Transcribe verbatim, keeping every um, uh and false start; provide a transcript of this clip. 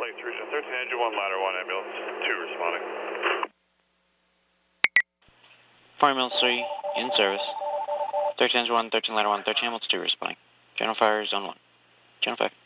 Lakes Region, thirteen Engine one, Ladder one, Ambulance two responding. four Ambulance three in service. thirteen Engine one, thirteen Ladder one, thirteen Ambulance two responding. General Fire Zone one. General five.